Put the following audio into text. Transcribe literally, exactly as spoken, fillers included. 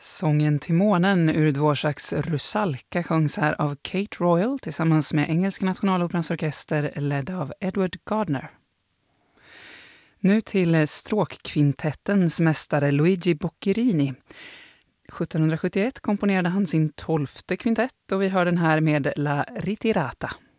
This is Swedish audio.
Sången till månen ur Dvoraks Rusalka sjöngs här av Kate Royal tillsammans med Engelska nationaloperans orkester ledd av Edward Gardner. Nu till stråkkvintettens mästare Luigi Boccherini. sjuttonhundrasjuttioett komponerade han sin tolfte kvintett och vi hör den här med La Ritirata.